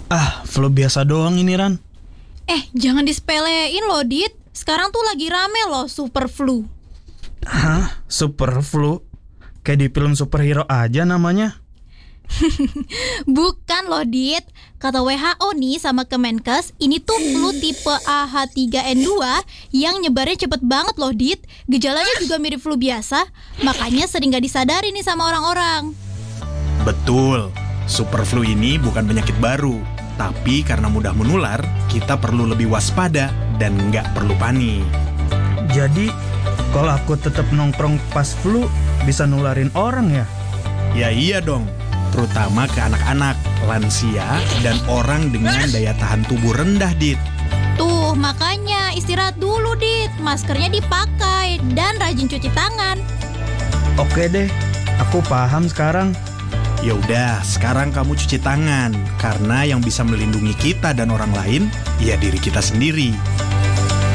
Flu biasa doang ini, Ran. Jangan disepelein loh, Dit. Sekarang tuh lagi rame loh super flu. Hah? Super flu? Kayak di film superhero aja namanya. Bukan loh, Dit. Kata WHO nih sama Kemenkes, ini tuh flu tipe AH3N2 yang nyebarnya cepet banget loh, Dit. Gejalanya juga mirip flu biasa, makanya sering gak disadari nih sama orang-orang. Betul, super flu ini bukan penyakit baru. Tapi karena mudah menular, kita perlu lebih waspada dan nggak perlu panik. Jadi, kalau aku tetap nongkrong pas flu, bisa nularin orang ya? Ya iya dong, terutama ke anak-anak, lansia, dan orang dengan daya tahan tubuh rendah, Dit. Tuh, makanya istirahat dulu, Dit. Maskernya dipakai dan rajin cuci tangan. Oke deh, aku paham sekarang. Ya udah, sekarang kamu cuci tangan, karena yang bisa melindungi kita dan orang lain, ya diri kita sendiri.